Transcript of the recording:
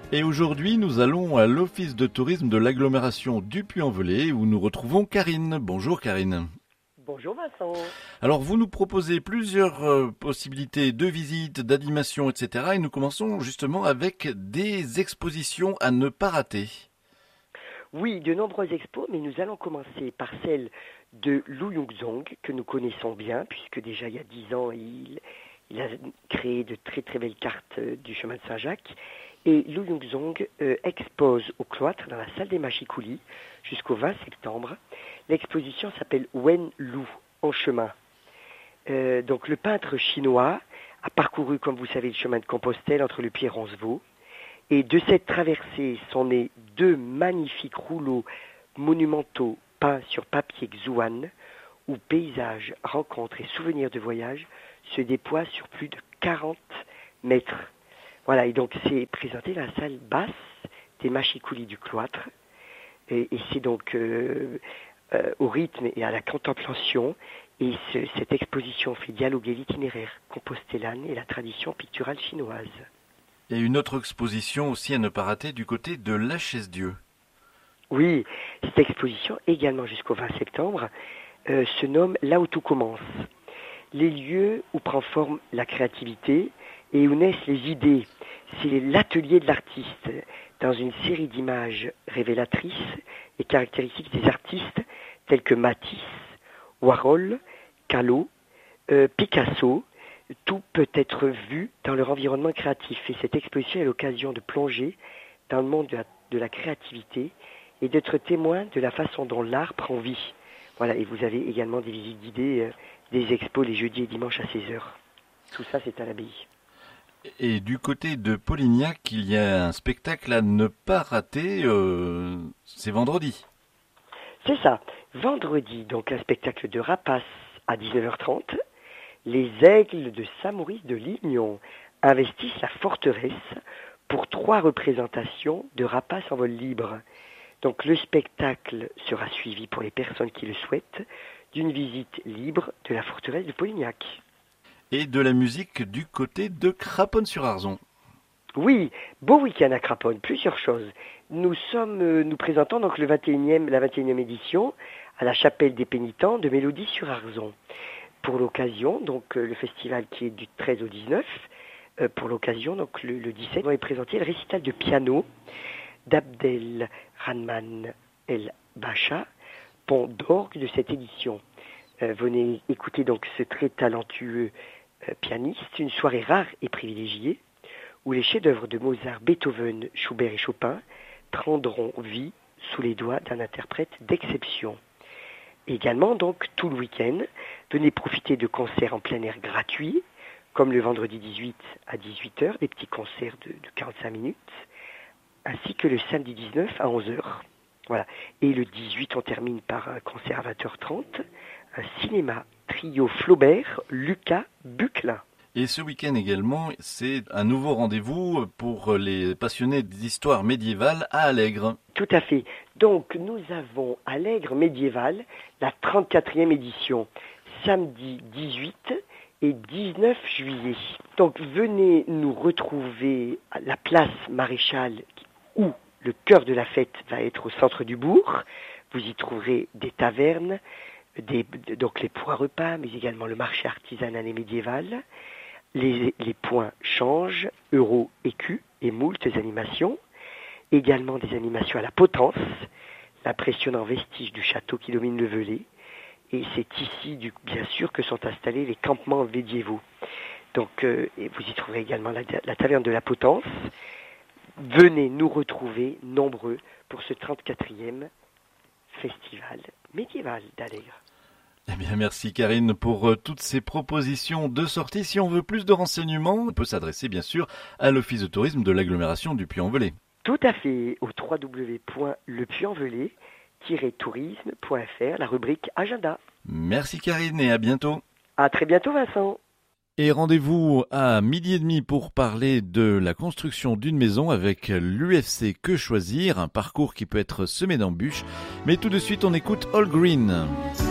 Et aujourd'hui, nous allons à l'Office de tourisme de l'agglomération du Puy-en-Velay où nous retrouvons Karine. Bonjour Karine. Bonjour Vincent. Alors vous nous proposez plusieurs possibilités de visites, d'animation, etc. Et nous commençons justement avec des expositions à ne pas rater. Oui, de nombreuses expos, mais nous allons commencer par celle de Lu Yongzhong, que nous connaissons bien, puisque déjà il y a 10 ans, il a créé de très très belles cartes du chemin de Saint-Jacques. Et Lu Yongzhong expose au cloître, dans la salle des Machicoulis, jusqu'au 20 septembre. L'exposition s'appelle Wen Lu, en chemin. Donc le peintre chinois a parcouru, comme vous savez, le chemin de Compostelle entre le Puy et Roncevaux. Et de cette traversée sont nés 2 magnifiques rouleaux monumentaux peints sur papier xuan, où paysages, rencontres et souvenirs de voyage se déploient sur plus de 40 mètres. Voilà, et donc c'est présenté dans la salle basse des Machicoulis du cloître. Et c'est donc au rythme et à la contemplation. Et cette exposition fait dialoguer l'itinéraire compostellane et la tradition picturale chinoise. Il y a une autre exposition aussi à ne pas rater du côté de La Chaise-Dieu. Oui, cette exposition, également jusqu'au 20 septembre, se nomme Là où tout commence. Les lieux où prend forme la créativité et où naissent les idées. C'est l'atelier de l'artiste, dans une série d'images révélatrices et caractéristiques des artistes tels que Matisse, Warhol, Kahlo, Picasso. Tout peut être vu dans leur environnement créatif. Et cette exposition est l'occasion de plonger dans le monde de la créativité et d'être témoin de la façon dont l'art prend vie. Voilà, et vous avez également des visites guidées, des expos les jeudis et dimanches à 16h. Tout ça, c'est à l'abbaye. Et du côté de Polignac, il y a un spectacle à ne pas rater, c'est vendredi. C'est ça. Vendredi, donc un spectacle de Rapace à 19h30. Les aigles de Saint-Maurice de Lignon investissent la forteresse pour 3 représentations de Rapace en vol libre. Donc le spectacle sera suivi pour les personnes qui le souhaitent d'une visite libre de la forteresse de Polignac. Et de la musique du côté de Craponne-sur-Arzon. Oui, beau week-end à Craponne, plusieurs choses. Nous présentons donc la 21e édition à la chapelle des pénitents de Mélodie-sur-Arzon. Pour l'occasion, donc le festival qui est du 13 au 19, pour l'occasion, donc le 17, on va présenter le récital de piano d'Abdel Rahman El Bacha, pont d'orgue de cette édition. Venez écouter donc ce très talentueux pianiste, une soirée rare et privilégiée, où les chefs-d'œuvre de Mozart, Beethoven, Schubert et Chopin prendront vie sous les doigts d'un interprète d'exception. Également, donc, tout le week-end, venez profiter de concerts en plein air gratuits, comme le vendredi 18 à 18h, des petits concerts de 45 minutes, ainsi que le samedi 19 à 11h. Voilà. Et le 18, on termine par un concert à 20h30, un cinéma trio Flaubert, Lucas, Buclin. Et ce week-end également, c'est un nouveau rendez-vous pour les passionnés d'histoire médiévale à Allègre. Tout à fait. Donc, nous avons Allègre médiévale, la 34e édition, samedi 18 et 19 juillet. Donc, venez nous retrouver à la place Maréchal, où le cœur de la fête va être au centre du bourg. Vous y trouverez des tavernes, donc les points repas, mais également le marché artisanal et médiéval. Les points changent, euros, écus et moultes animations. Également des animations à la potence, l'impressionnant vestige du château qui domine le Velay. Et c'est ici, bien sûr, que sont installés les campements médiévaux. Donc, et vous y trouverez également la taverne de la potence. Venez nous retrouver nombreux pour ce 34e festival médiéval d'Allègre. Eh bien, merci Karine pour toutes ces propositions de sortie. Si on veut plus de renseignements, on peut s'adresser bien sûr à l'Office de tourisme de l'agglomération du Puy-en-Velay. Tout à fait, au www.lepuyenvelay-tourisme.fr, la rubrique Agenda. Merci Karine et à bientôt. À très bientôt Vincent. Et rendez-vous à 12h30 pour parler de la construction d'une maison avec l'UFC Que Choisir, un parcours qui peut être semé d'embûches. Mais tout de suite, on écoute All Green.